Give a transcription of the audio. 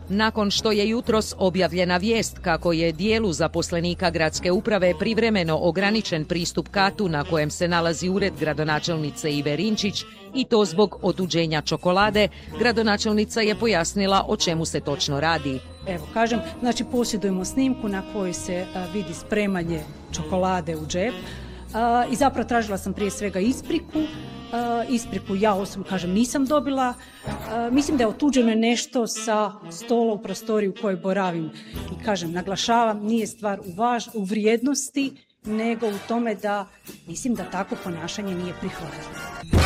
Nakon što je jutros objavljena vijest kako je dijelu zaposlenika gradske uprave privremeno ograničen pristup katu na kojem se nalazi ured gradonačelnice Ive Rinčić i to zbog otuđenja čokolade, gradonačelnica je pojasnila o čemu se točno radi. Evo, kažem, znači posjedujemo snimku na kojoj se vidi spremanje čokolade u džep i zapravo tražila sam prije svega ispriku. Ispriku ja osobno, kažem, nisam dobila. Mislim da je otuđeno nešto sa stola u prostoriji u kojoj boravim. I kažem, naglašavam, nije stvar u vrijednosti, nego u tome da mislim da takvo ponašanje nije prihvatljivo.